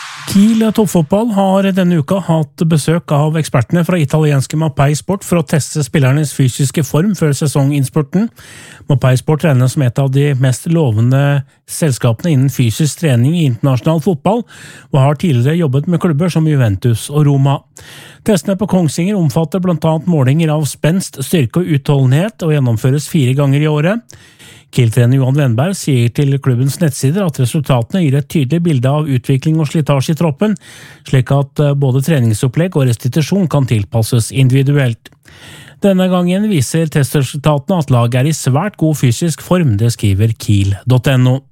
Kiel toppfotball har denne uka hatt besøk av ekspertene fra italienske Mapei Sport for å teste spillernes fysiske form før sesonginnspurten. Mapei Sport regnes som et av de mest lovende selskapene innen fysisk trening i internasjonal fotball, og har tidligere jobbet med klubber som Juventus og Roma. Testene på Kongsvinger omfatter blant annet målinger av spenst, styrke og utholdenhet, og gjennomføres 4 ganger i året. Kiel-trener Johan Wennberg sier til klubbens nettsider at resultatene gir et tydelig bilde av utvikling og slitasje i troppen, slik at både treningsopplegg og restitusjon kan tilpasses individuelt. Denne gangen viser testresultatene at laget er i svært god fysisk form, det skriver Kiel.no.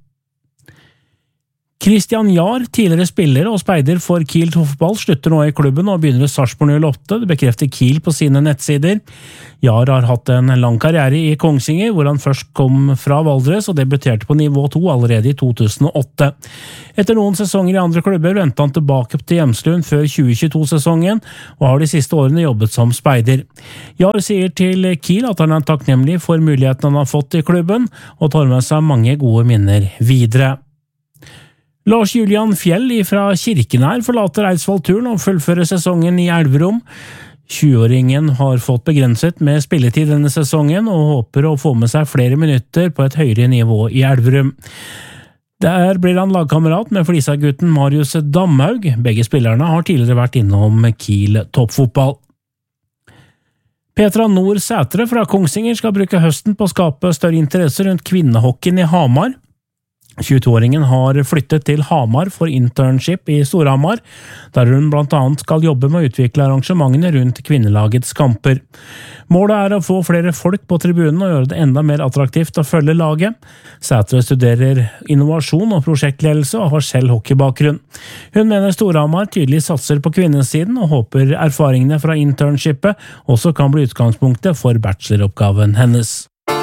Christian Jahr, tidligere spiller og speider for Kiel toppfotball, slutter nå i klubben og begynner i Sarpsborg 08, det bekrefter Kiel på sine nettsider. Jahr har hatt en lang karriere i Kongsvinger, hvor han først kom fra Valdres og debuterte på nivå 2 allerede i 2008. Etter noen sesonger i andre klubber vendte han tilbake til Hjemslund før 2022-sesongen, og har de siste årene jobbet som speider. Jahr sier til Kiel at han er takknemlig for muligheten han har fått i klubben, og tar med seg mange gode minner videre. Lars Julian Fjell fra Kirkenær forlater Eidsvoll-turen og fullfører sesongen i Elverum. 20-åringen har fått begrenset med spilletid denne sesongen og håper å få med seg flere minutter på et høyere nivå i Elverum. Der blir han lagkamerat med Flisa-gutten Marius Damhaug. Begge spillerne har tidligere vært innom Kiel toppfotball. Petra Nord Sætre fra Kongsvinger skal bruke høsten på å skape større interesse rundt kvinnehockeyen i Hamar. 22-åringen har flyttet til Hamar for internship i Storhamar, der hun blant annet skal jobbe med å utvikle arrangementene rundt kvinnelagets kamper. Målet er å få flere folk på tribunen og gjøre det enda mer attraktivt å følge laget. Sætre studerer innovasjon og prosjektledelse og har selv hockeybakgrunn. Hun mener Storhamar tydelig satser på kvinnesiden og håper erfaringene fra internshipet også kan bli utgangspunktet for bacheloroppgaven hennes.